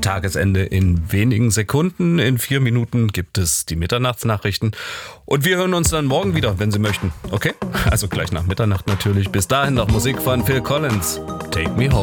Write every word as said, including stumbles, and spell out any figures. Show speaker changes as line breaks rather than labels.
Tagesende in wenigen Sekunden. In vier Minuten gibt es die Mitternachtsnachrichten. Und wir hören uns dann morgen wieder, wenn Sie möchten. Okay? Also gleich nach Mitternacht natürlich. Bis dahin noch Musik von Phil Collins. Take Me Home.